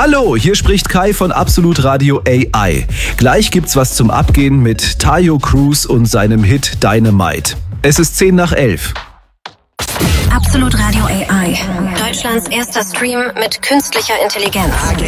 Hallo, hier spricht Kai von Absolut Radio AI. Gleich gibt's was zum Abgehen mit Tayo Cruz und seinem Hit Dynamite. Es ist 10:11. Absolut Radio AI. Deutschlands erster Stream mit künstlicher Intelligenz.